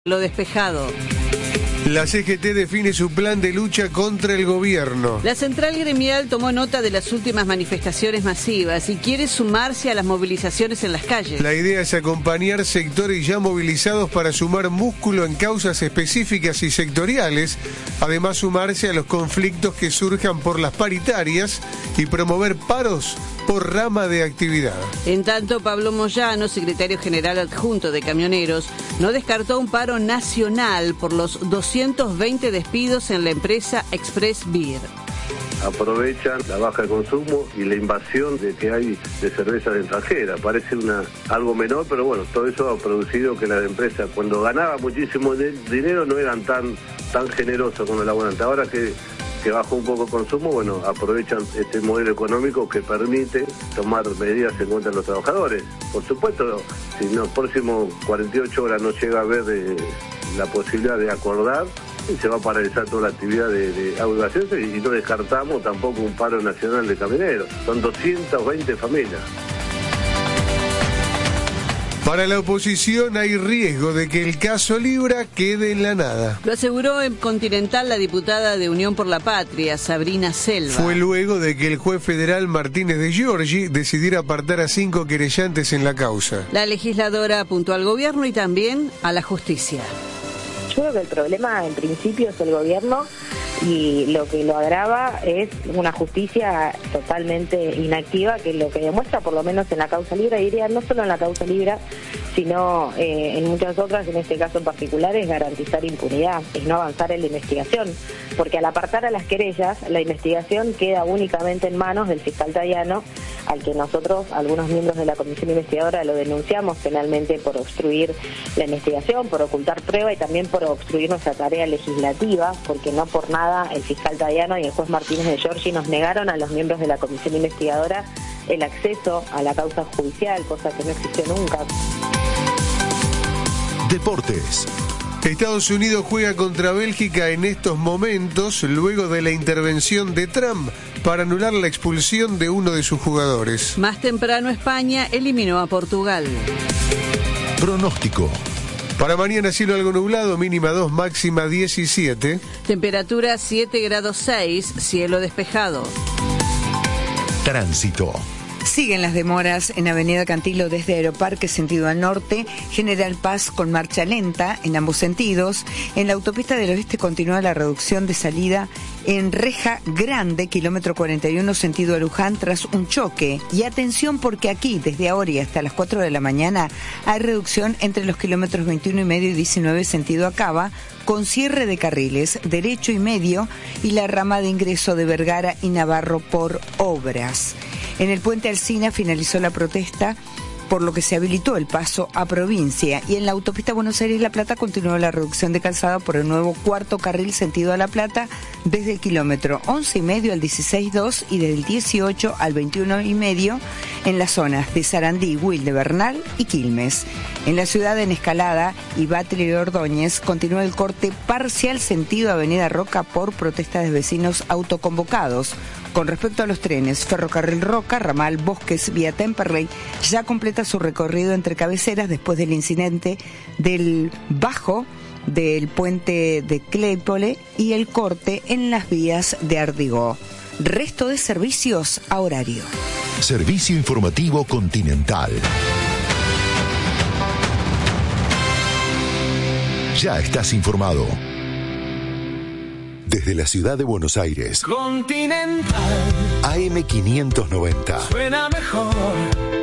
Lo despejado. La CGT define su plan de lucha contra el gobierno. La central gremial tomó nota de las últimas manifestaciones masivas y quiere sumarse a las movilizaciones en las calles. La idea es acompañar sectores ya movilizados para sumar músculo en causas específicas y sectoriales, además sumarse a los conflictos que surjan por las paritarias y promover paros por rama de actividad. En tanto, Pablo Moyano, secretario general adjunto de Camioneros, no descartó un paro nacional por los 220 despidos en la empresa Express Beer. Aprovechan la baja de consumo y la invasión de que hay de cervezas extranjeras. Parece algo menor, pero bueno, todo eso ha producido que las empresas, cuando ganaban muchísimo dinero, no eran tan generosas con el abonante. Ahora que bajó un poco el consumo, bueno, aprovechan este modelo económico que permite tomar medidas en contra de los trabajadores. Por supuesto, si en los próximos 48 horas no llega a haber la posibilidad de acordar, se va a paralizar toda la actividad de educación y no descartamos tampoco un paro nacional de camioneros. Son 220 familias. Para la oposición hay riesgo de que el caso Libra quede en la nada. Lo aseguró en Continental la diputada de Unión por la Patria, Sabrina Selva. Fue luego de que el juez federal Martínez de Giorgi decidiera apartar a 5 querellantes en la causa. La legisladora apuntó al gobierno y también a la justicia. Yo creo que el problema en principio es el gobierno y lo que lo agrava es una justicia totalmente inactiva, que lo que demuestra, por lo menos en la causa Libra, diría no solo en la causa Libra, sino en muchas otras, en este caso en particular, es garantizar impunidad, es no avanzar en la investigación, porque al apartar a las querellas, la investigación queda únicamente en manos del fiscal Tayano, al que nosotros, algunos miembros de la comisión investigadora, lo denunciamos penalmente por obstruir la investigación, por ocultar prueba y también por obstruir nuestra tarea legislativa, porque no por nada el fiscal Tayano y el juez Martínez de Giorgi nos negaron a los miembros de la comisión investigadora el acceso a la causa judicial, cosa que no existió nunca. Deportes. Estados Unidos juega contra Bélgica en estos momentos, luego de la intervención de Trump para anular la expulsión de uno de sus jugadores. Más temprano, España eliminó a Portugal. Pronóstico. Para mañana cielo algo nublado, mínima 2, máxima 17. Temperatura 7 grados 6, cielo despejado. Tránsito. Siguen las demoras en Avenida Cantilo desde Aeroparque sentido al norte, General Paz con marcha lenta en ambos sentidos. En la autopista del oeste continúa la reducción de salida en Reja Grande, kilómetro 41 sentido a Luján tras un choque. Y atención porque aquí desde ahora y hasta las 4 de la mañana hay reducción entre los kilómetros 21 y medio y 19 sentido a Cava, con cierre de carriles derecho y medio y la rama de ingreso de Vergara y Navarro por obras. En el puente Alsina finalizó la protesta, por lo que se habilitó el paso a provincia. Y en la autopista Buenos Aires-La Plata continuó la reducción de calzada por el nuevo cuarto carril sentido a La Plata desde el kilómetro 11,5 al 16,2 y desde el 18 al 21,5 en las zonas de Sarandí, Wilde, Bernal y Quilmes. En la ciudad en Escalada y Batlle y Ordóñez continúa el corte parcial sentido Avenida Roca por protestas de vecinos autoconvocados. Con respecto a los trenes, Ferrocarril Roca, ramal Bosques, vía Temperley, ya completa su recorrido entre cabeceras después del incidente del bajo del puente de Claypole y el corte en las vías de Ardigó. Resto de servicios a horario. Servicio informativo Continental. Ya estás informado. Desde la ciudad de Buenos Aires. Continental. AM 590. Suena mejor.